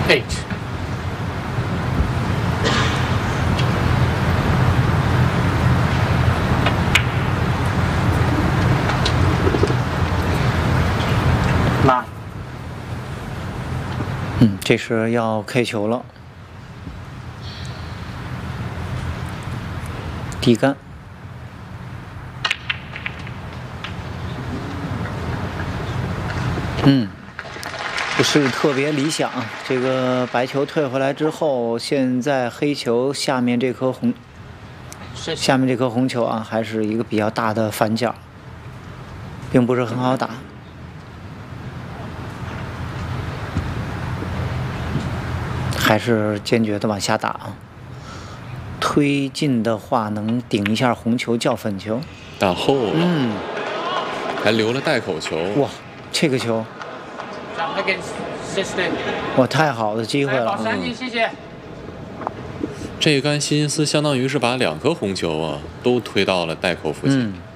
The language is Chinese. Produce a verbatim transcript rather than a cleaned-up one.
eight. Nine. 嗯，这是要 K 球了，低杆。嗯，不是特别理想。这个白球退回来之后，现在黑球下面这颗红，下面这颗红球啊，还是一个比较大的反角，并不是很好打。还是坚决的往下打啊！推进的话能顶一下红球叫粉球， 打后了， 嗯， 还留了带口球。 哇，这个球，哇，太好的机会了！ 嗯、谢谢。 这一杆希金斯相当于是把两颗红球啊都推到了带口附近。 嗯